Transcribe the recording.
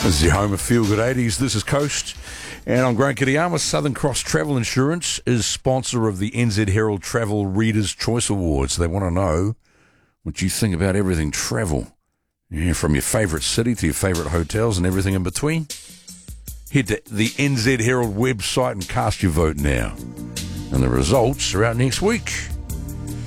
This is your home of Feel Good 80s. This is Coast. And I'm Grant Kitayama. Southern Cross Travel Insurance is sponsor of the NZ Herald Travel Readers' Choice Awards. They want to know what you think about everything travel. Yeah, from your favourite city to your favourite hotels and everything in between. Head to the NZ Herald website and cast your vote now. And the results are out next week.